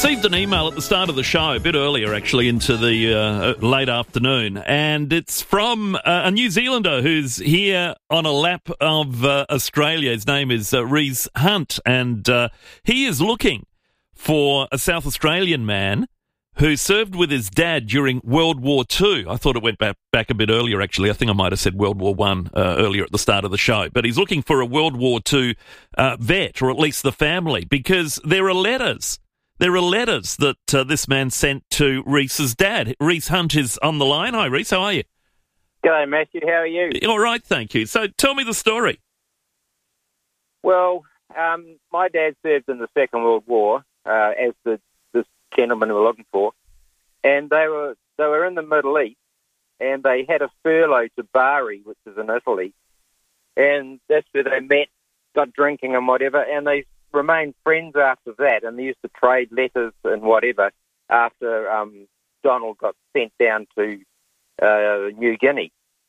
received an email at the start of the show, a bit earlier actually, into the late afternoon, and it's from a New Zealander who's here on a lap of Australia. His name is Rhys Hunt, and he is looking for a South Australian man who served with his dad during World War II. I thought it went back a bit earlier, actually. I think I might have said World War I earlier at the start of the show. But he's looking for a World War II vet, or at least the family, because there are letters. There are letters that this man sent to Rhys's dad. Rhys Hunt is on the line. Hi, Rhys. How are you? G'day, Matthew. How are you? All right, thank you. So tell me the story. Well, my dad served in the Second World War, as this gentleman we were looking for, and they were in the Middle East, and they had a furlough to Bari, which is in Italy, and that's where they met, got drinking and whatever, and they remained friends after that, and they used to trade letters and whatever after Donald got sent down to New Guinea.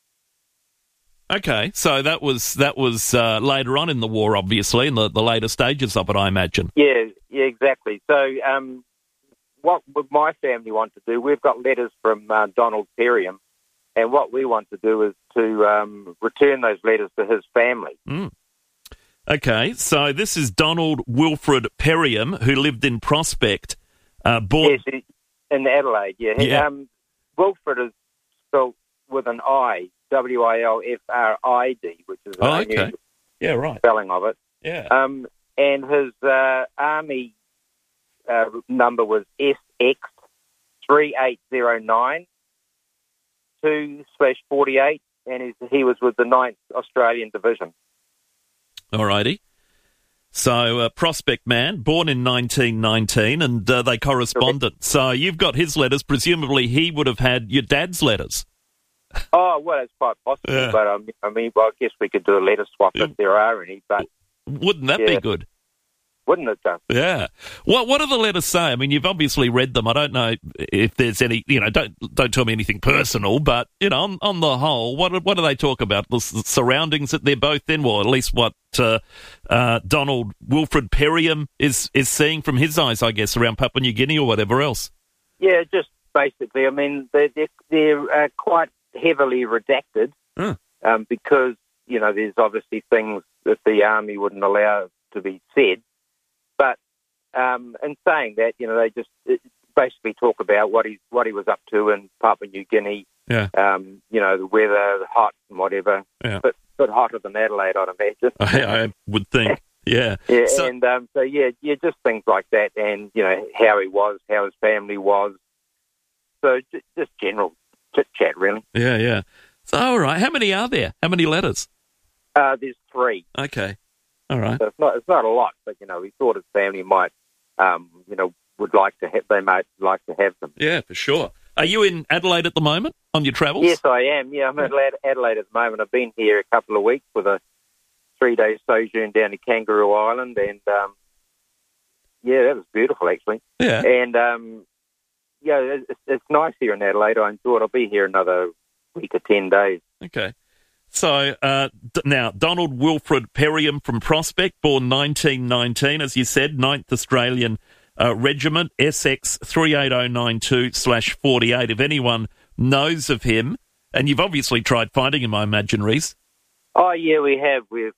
Okay, so that was later on in the war, obviously, in the later stages of it, I imagine. Yeah, exactly. So what would my family want to do? We've got letters from Donald Perriam, and what we want to do is to return those letters to his family. Mm. Okay, so this is Donald Wilfred Perriam, who lived in Prospect. Yes, in Adelaide, yeah. Wilfred is spelled with an I, Wilfrid, which is an unusual spelling of it. Yeah. And his army number was SX3809 2/48, and he was with the 9th Australian Division. Alrighty. So, Prospect man, born in 1919, and they corresponded. Correct. So you've got his letters. Presumably he would have had your dad's letters. Oh, well, it's quite possible. Yeah. But, I guess we could do a letter swap if there are any. But wouldn't that be good? Wouldn't it, though? Yeah. What do the letters say? I mean, you've obviously read them. I don't know if there's any, don't tell me anything personal, but, on the whole, what do they talk about? The surroundings that they're both in, or at least what Donald Wilfred Perriam is seeing from his eyes, I guess, around Papua New Guinea or whatever else. Yeah, just basically, I mean, they're quite heavily redacted because, there's obviously things that the army wouldn't allow to be said. But in saying that, they just basically talk about what he was up to in Papua New Guinea. Yeah. The weather, the hot and whatever. Yeah. But hotter than Adelaide, I'd imagine. I would think. Yeah. Yeah. So, just things like that, and how he was, how his family was. So just general chit chat, really. Yeah, yeah. So all right, how many are there? How many letters? There's 3. Okay. All right. So it's not a lot, but we thought his family might, would like to have. They might like to have them. Yeah, for sure. Are you in Adelaide at the moment on your travels? Yes, I am. Yeah, I'm in Adelaide at the moment. I've been here a couple of weeks with a 3-day sojourn down to Kangaroo Island, and that was beautiful actually. Yeah. And it's nice here in Adelaide. I enjoy it. I'll be here another week or 10 days. Okay. So now, Donald Wilfred Perriam from Prospect, born 1919, as you said, 9th Australian Regiment, SX 38092/48. If anyone knows of him, and you've obviously tried finding him, I imagine, Rhys. Oh, yeah, we have. We've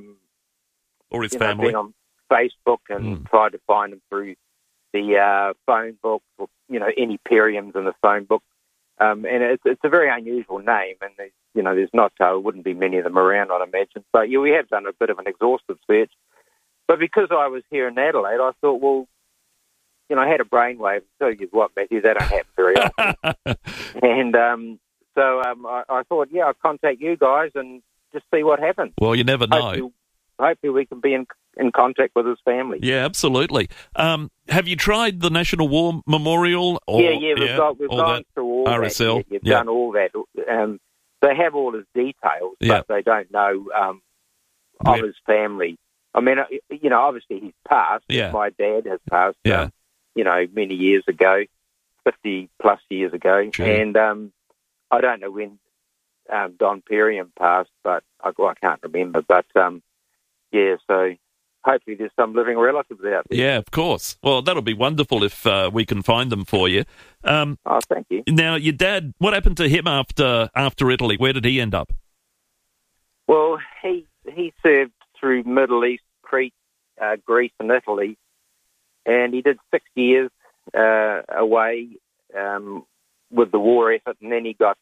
or his family. Been on Facebook and tried to find him through the phone book, or, any Perriams in the phone book. And it's a very unusual name, and there's not, wouldn't be many of them around, I'd imagine. But we have done a bit of an exhaustive search. But because I was here in Adelaide, I thought, well, I had a brainwave. Tell you what, Matthew, that don't happen very often. And so I thought, I'll contact you guys and just see what happens. Well, you never know. Hopefully we can be in contact with his family. Yeah, absolutely. Have you tried the National War Memorial? We've gone through all RSL. that. You've done all that. They have all his details, but they don't know of his family. I mean, obviously he's passed. Yeah. My dad has passed, many years ago, 50-plus years ago. True. And I don't know when Don Perriam passed, but I can't remember. But, so hopefully there's some living relatives out there. Yeah, of course. Well, that'll be wonderful if we can find them for you. Thank you. Now, your dad, what happened to him after Italy? Where did he end up? Well, he served through Middle East, Crete, Greece and Italy, and he did 6 years away with the war effort, and then he got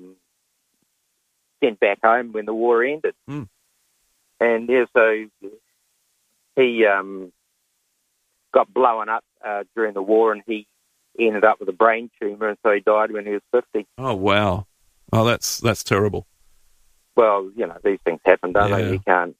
sent back home when the war ended. Mm. And so he got blown up during the war, and he ended up with a brain tumour, and so he died when he was 50. Oh, wow. Oh, that's terrible. Well, these things happen, don't they? You can't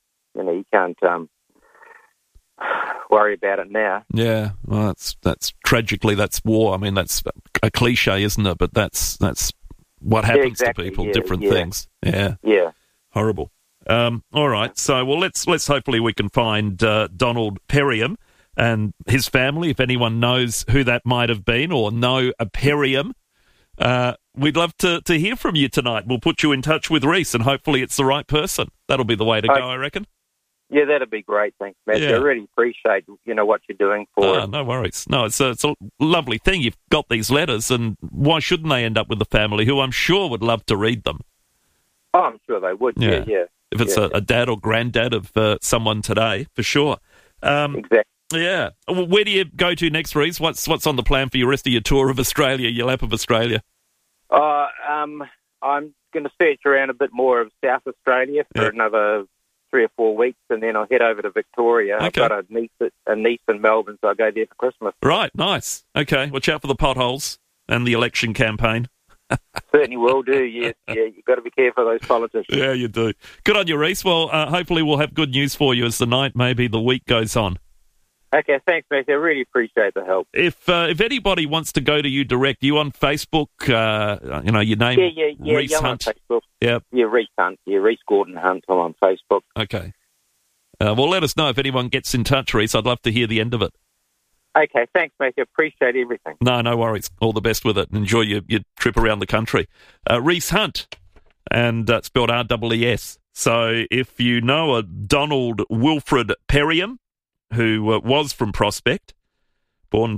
worry about it now. Yeah, well, that's tragically, that's war. I mean, that's a cliche, isn't it? But that's what happens to people, different things. Yeah. Yeah. Horrible. All right. So, well, let's hopefully we can find Donald Perriam and his family. If anyone knows who that might have been or know a Perriam, we'd love to hear from you tonight. We'll put you in touch with Reese, and hopefully it's the right person. That'll be the way to go, I reckon. Yeah, that'd be great. Thanks, Matthew. Yeah. I really appreciate what you're doing for us. No worries. No, it's a lovely thing. You've got these letters, and why shouldn't they end up with the family, who I'm sure would love to read them? Oh, I'm sure they would. Yeah. If it's a dad or granddad of someone today, for sure. Exactly. Yeah. Where do you go to next, Reese? What's on the plan for your rest of your tour of Australia, your lap of Australia? I'm going to search around a bit more of South Australia for another 3 or 4 weeks, and then I'll head over to Victoria. Okay. I've got a niece in Melbourne, so I'll go there for Christmas. Right, nice. Okay, watch out for the potholes and the election campaign. Certainly will do, yes. Yeah, you've got to be careful of those politicians. Yeah, you do. Good on you, Reese. Well, hopefully we'll have good news for you as the night, maybe the week goes on. Okay, thanks, Matthew. I really appreciate the help. If anybody wants to go to you direct, you on Facebook, your name, Reese I'm Hunt. on Facebook. Yep. Yeah, Reese Hunt. Yeah, Reese Gordon Hunt. I'm on Facebook. Okay. Well, let us know if anyone gets in touch, Reese. I'd love to hear the end of it. Okay, thanks, Matthew. Appreciate everything. No worries. All the best with it. Enjoy your trip around the country. Reese Hunt, and spelled R-E-E-S. So if you know a Donald Wilfred Perriam, who was from Prospect, born,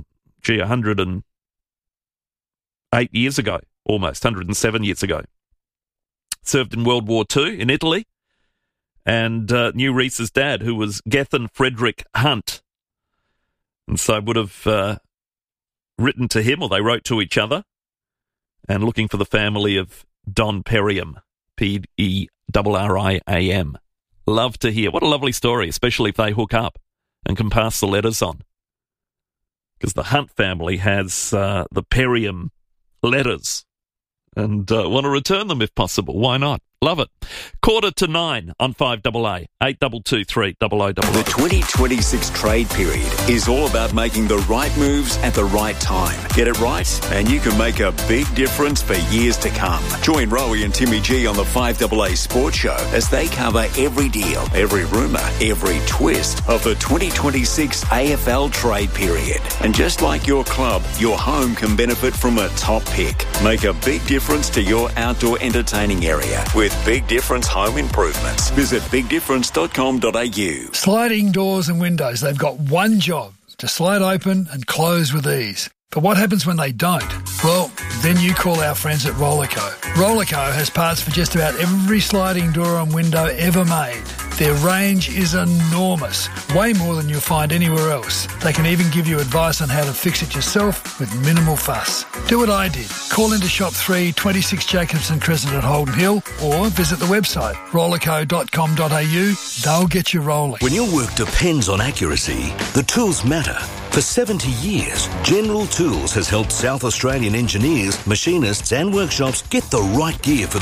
108 years ago, almost, 107 years ago. Served in World War II in Italy, and knew Reese's dad, who was Gethin Frederick Hunt. And so would have written to him, or they wrote to each other, and looking for the family of Don Perriam, P-E-R-R-I-A-M. Love to hear. What a lovely story, especially if they hook up and can pass the letters on. Because the Hunt family has the Perriam letters and want to return them if possible. Why not? Love it. 8:45 on 5AA, 8223 0000. The 2026 trade period is all about making the right moves at the right time. Get it right, and you can make a big difference for years to come. Join Rowie and Timmy G on the 5AA Sports Show as they cover every deal, every rumour, every twist of the 2026 AFL trade period. And just like your club, your home can benefit from a top pick. Make a big difference to your outdoor entertaining area with Big Difference Home Improvements. Visit bigdifference.com.au. Sliding doors and windows, they've got one job, to slide open and close with ease. But what happens when they don't? Well, then you call our friends at Rollerco. Rollerco has parts for just about every sliding door and window ever made. Their range is enormous, way more than you'll find anywhere else. They can even give you advice on how to fix it yourself with minimal fuss. Do what I did. Call into Shop 3, 26 Jacobson Crescent at Holden Hill, or visit the website rollerco.com.au. They'll get you rolling. When your work depends on accuracy, the tools matter. For 70 years, General Tools has helped South Australian engineers, machinists and workshops get the right gear for